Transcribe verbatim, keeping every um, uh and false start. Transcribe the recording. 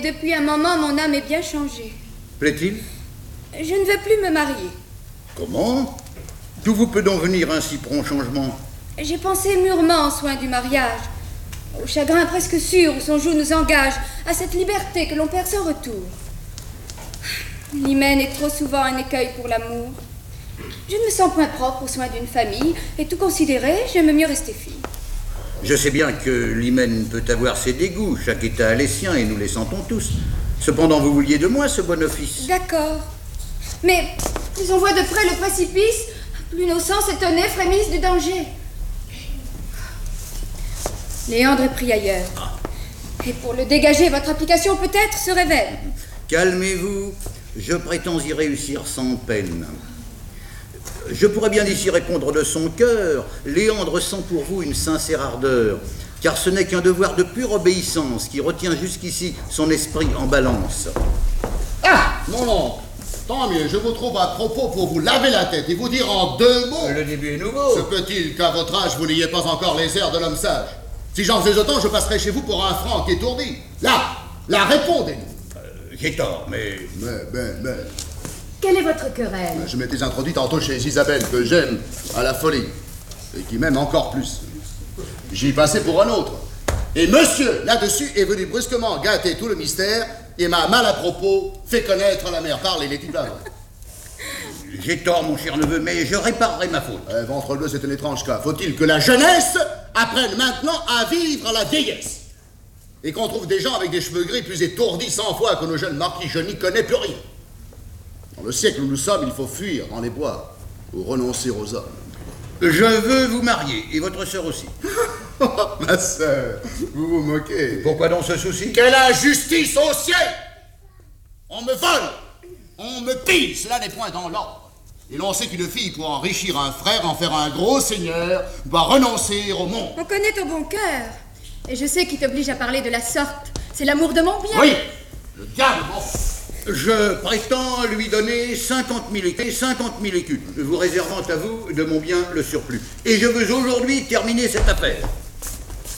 depuis un moment, mon âme est bien changée. Plaît-il? Je ne veux plus me marier. Comment? D'où vous peut donc venir un si prompt changement? J'ai pensé mûrement aux soins du mariage, au chagrin presque sûr où son joug nous engage, à cette liberté que l'on perd sans retour. L'hymen est trop souvent un écueil pour l'amour. Je ne me sens point propre aux soins d'une famille, et tout considéré, j'aime mieux rester fille. Je sais bien que l'hymen peut avoir ses dégoûts, chaque état a les siens, et nous les sentons tous. Cependant, vous vouliez de moi ce bon office. D'accord. Mais plus on voit de près le précipice, plus nos sens étonnés frémissent du danger. Léandre est pris ailleurs. Ah. Et pour le dégager, votre application peut-être se révèle. Calmez-vous, je prétends y réussir sans peine. Je pourrais bien ici répondre de son cœur. Léandre sent pour vous une sincère ardeur, car ce n'est qu'un devoir de pure obéissance qui retient jusqu'ici son esprit en balance. Ah, mon oncle, tant mieux, je vous trouve à propos pour vous laver la tête et vous dire en deux mots. Le début est nouveau. Se peut-il qu'à votre âge, vous n'ayez pas encore les airs de l'homme sage? Si j'en faisais autant, je passerais chez vous pour un franc étourdi. Là, là, répondez-nous. Euh, J'ai tort, mais... Mais, mais, mais... Quelle est votre querelle? Je m'étais introduit tantôt chez Isabelle, que j'aime à la folie, et qui m'aime encore plus. J'y passais pour un autre. Et monsieur, là-dessus, est venu brusquement gâter tout le mystère, et m'a mal à propos fait connaître la mère. Parle, il est tout à vrai. J'ai tort, mon cher neveu, mais je réparerai ma faute. Euh, ventre bleu, c'est un étrange cas. Faut-il que la jeunesse apprenne maintenant à vivre à la vieillesse? Et qu'on trouve des gens avec des cheveux gris plus étourdis cent fois que nos jeunes marquis, je n'y connais plus rien. Dans le siècle où nous sommes, il faut fuir dans les bois ou renoncer aux hommes. Je veux vous marier, et votre sœur aussi. Ma sœur, vous vous moquez. Pourquoi donc ce souci? Quelle injustice au ciel! On me vole, on me pille, cela n'est point dans l'ordre. Et l'on sait qu'une fille, pour enrichir un frère, en faire un gros seigneur, doit renoncer au monde. On connaît ton bon cœur. Et je sais qui t'oblige à parler de la sorte. C'est l'amour de mon bien. Oui, le diable m'en fout. Je prétends lui donner cinquante mille écus, cinquante mille écus, vous réservant à vous de mon bien le surplus. Et je veux aujourd'hui terminer cette affaire.